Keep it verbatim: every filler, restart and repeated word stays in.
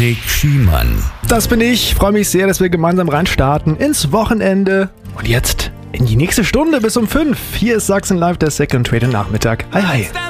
Erik Schiemann. Das bin ich. Freue mich sehr, dass wir gemeinsam reinstarten ins Wochenende. Und jetzt in die nächste Stunde bis um fünf. Hier ist Sachsen Live, der Second Trade Nachmittag. Hi, hi.